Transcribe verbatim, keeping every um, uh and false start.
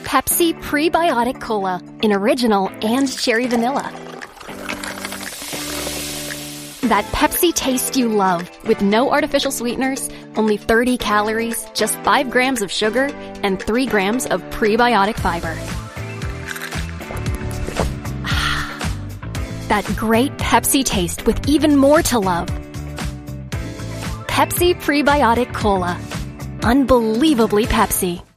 Pepsi Prebiotic Cola in original and cherry vanilla. That Pepsi taste you love with no artificial sweeteners, only thirty calories, just five grams of sugar, and three grams of prebiotic fiber. That great Pepsi taste with even more to love. Pepsi Prebiotic Cola. Unbelievably Pepsi.